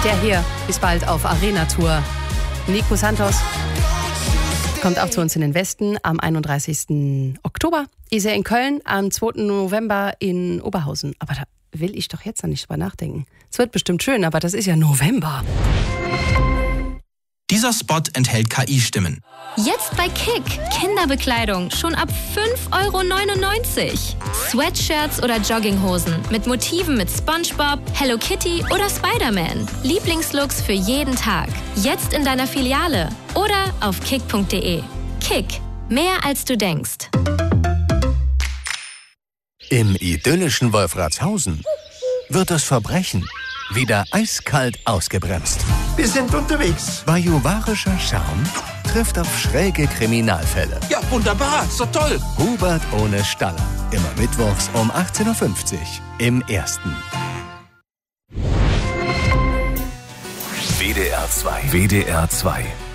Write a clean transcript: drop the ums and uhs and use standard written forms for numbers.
Der hier ist bald auf Arena-Tour. Nico Santos kommt auch zu uns in den Westen am 31. Oktober. Ist er in Köln, am 2. November in Oberhausen. Aber da will ich doch jetzt noch nicht drüber nachdenken. Es wird bestimmt schön, aber das ist ja November. Dieser Spot enthält KI-Stimmen. Jetzt bei Kick. Kinderbekleidung schon ab 5,99 €. Sweatshirts oder Jogginghosen mit Motiven mit SpongeBob, Hello Kitty oder Spider-Man. Lieblingslooks für jeden Tag. Jetzt in deiner Filiale oder auf kick.de. Kick. Mehr als du denkst. Im idyllischen Wolfratshausen wird das Verbrechen wieder eiskalt ausgebremst. Wir sind unterwegs. Bajuwarischer Charme trifft auf schräge Kriminalfälle. Ja, wunderbar. Ist doch toll. Hubert ohne Staller. Immer mittwochs um 18.50 Uhr im Ersten. WDR 2. WDR 2.